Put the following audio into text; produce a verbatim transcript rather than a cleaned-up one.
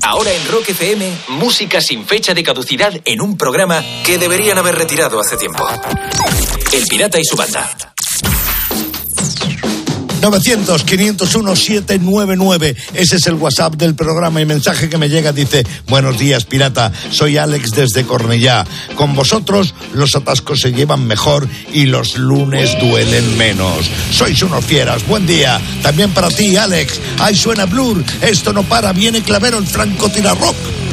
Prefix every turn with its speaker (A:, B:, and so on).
A: Ahora en Rock F M, música sin fecha de caducidad en un programa que deberían haber retirado hace tiempo. El Pirata y su banda.
B: novecientos, quinientos uno, setecientos noventa y nueve. Ese es el WhatsApp del programa y mensaje que me llega dice: buenos días, pirata, soy Alex desde Cornellá. Con vosotros los atascos se llevan mejor y los lunes duelen menos. Sois unos fieras, buen día. También para ti, Alex. Ahí suena Blur, esto no para, viene Clavero, el francotirador rock.